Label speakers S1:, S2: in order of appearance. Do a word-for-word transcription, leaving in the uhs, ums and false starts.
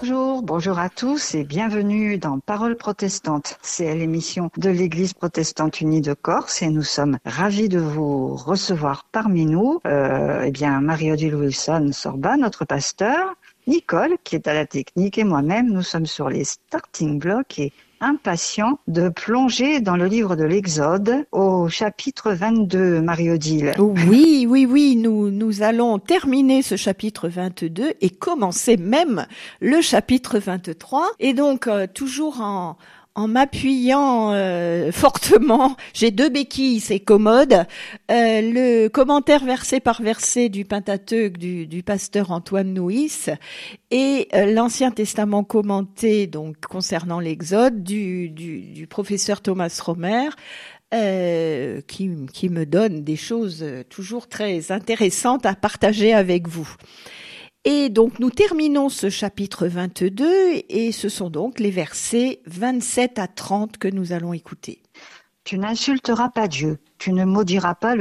S1: Bonjour, bonjour à tous et bienvenue dans Paroles protestantes. C'est l'émission de l'Église protestante unie de Corse et nous sommes ravis de vous recevoir parmi nous. Euh, eh bien, Marie-Odile Wilson-Sorba, notre pasteur, Nicole qui est à la technique et moi-même, nous sommes sur les starting blocks et impatients de plonger dans le livre de l'Exode au chapitre vingt-deux, Marie-Odile.
S2: Oui, oui, oui, nous, nous allons terminer ce chapitre vingt-deux et commencer même le chapitre vingt-trois. Et donc, euh, toujours en, en m'appuyant euh, fortement, j'ai deux béquilles, c'est commode, euh, le commentaire verset par verset du Pentateuque du, du pasteur Antoine Nouis et euh, l'Ancien Testament commenté donc concernant l'Exode du, du, du professeur Thomas Romer. Euh, qui, qui me donne des choses toujours très intéressantes à partager avec vous. Et donc nous terminons ce chapitre vingt-deux et ce sont donc les versets vingt-sept à trente que nous allons écouter.
S1: Tu n'insulteras pas Dieu, tu ne maudiras pas le